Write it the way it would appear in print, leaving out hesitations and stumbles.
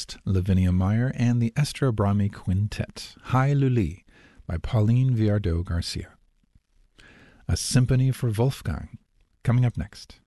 Liszt, Lavinia Meyer, and the Estra Brahmi Quintet, Hai Luli, by Pauline Viardot Garcia. A Symphony for Wolfgang, coming up next.